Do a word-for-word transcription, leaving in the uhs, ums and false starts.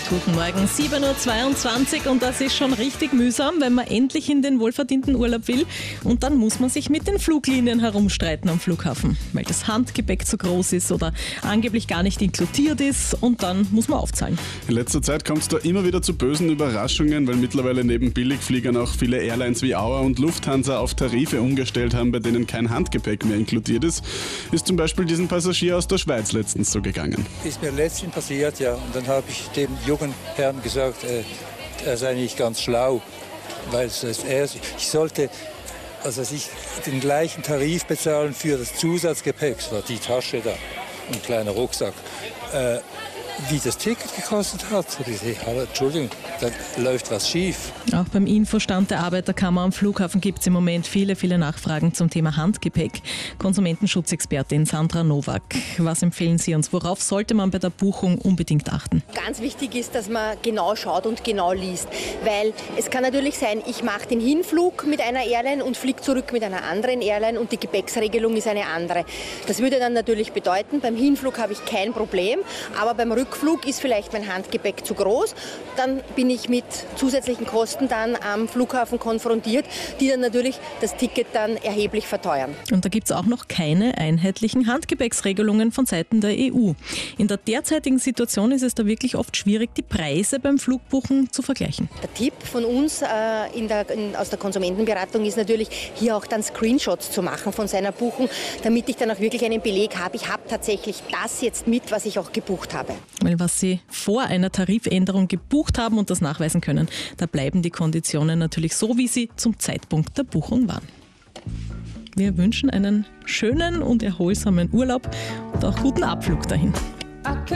Guten Morgen, sieben Uhr zweiundzwanzig und das ist schon richtig mühsam, wenn man endlich in den wohlverdienten Urlaub will und dann muss man sich mit den Fluglinien herumstreiten am Flughafen, weil das Handgepäck zu groß ist oder angeblich gar nicht inkludiert ist und dann muss man aufzahlen. In letzter Zeit kommt es da immer wieder zu bösen Überraschungen, weil mittlerweile neben Billigfliegern auch viele Airlines wie Auer und Lufthansa auf Tarife umgestellt haben, bei denen kein Handgepäck mehr inkludiert ist. Ist zum Beispiel diesem Passagier aus der Schweiz letztens so gegangen. Ist mir letztens passiert, ja, und dann habe ich dem jungen Herrn gesagt, äh, er sei nicht ganz schlau, weil es, er, ich sollte also ich den gleichen Tarif bezahlen für das Zusatzgepäck, das war die Tasche da, ein kleiner Rucksack, äh, wie das Ticket gekostet hat. Und ich sage, Entschuldigung, da läuft was schief. Auch beim Infostand der Arbeiterkammer am Flughafen gibt es im Moment viele, viele Nachfragen zum Thema Handgepäck. Konsumentenschutzexpertin Sandra Nowak, was empfehlen Sie uns? Worauf sollte man bei der Buchung unbedingt achten? Ganz wichtig ist, dass man genau schaut und genau liest, weil es kann natürlich sein, ich mache den Hinflug mit einer Airline und fliege zurück mit einer anderen Airline und die Gepäcksregelung ist eine andere. Das würde dann natürlich bedeuten, beim Hinflug habe ich kein Problem, aber beim Rückflug ist vielleicht mein Handgepäck zu groß, dann bin ich mit zusätzlichen Kosten dann am Flughafen konfrontiert, die dann natürlich das Ticket dann erheblich verteuern. Und da gibt es auch noch keine einheitlichen Handgepäcksregelungen von Seiten der E U. In der derzeitigen Situation ist es da wirklich oft schwierig, die Preise beim Flugbuchen zu vergleichen. Der Tipp von uns äh, in der, in, aus der Konsumentenberatung ist natürlich, hier auch dann Screenshots zu machen von seiner Buchung, damit ich dann auch wirklich einen Beleg habe. Ich habe tatsächlich das jetzt mit, was ich auch gebucht habe. Weil was Sie vor einer Tarifänderung gebucht haben und das nachweisen können, da bleiben die Konditionen natürlich so, wie sie zum Zeitpunkt der Buchung waren. Wir wünschen einen schönen und erholsamen Urlaub und auch guten Abflug dahin.